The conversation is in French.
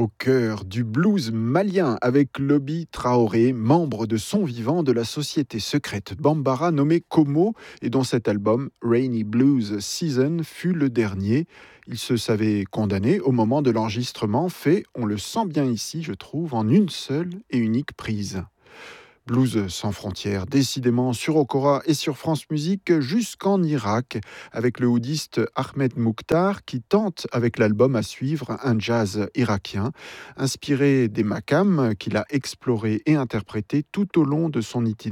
au cœur du blues malien avec Lobby Traoré, membre de son vivant de la société secrète Bambara nommée Como et dont cet album Rainy Blues Season fut le dernier. Il se savait condamné au moment de l'enregistrement, fait, on le sent bien ici, je trouve, en une seule et unique prise. Blues sans frontières, décidément sur Okora et sur France Musique jusqu'en Irak, avec le oudiste Ahmed Mukhtar qui tente avec l'album à suivre un jazz irakien, inspiré des makams qu'il a exploré et interprété tout au long de son itinéraire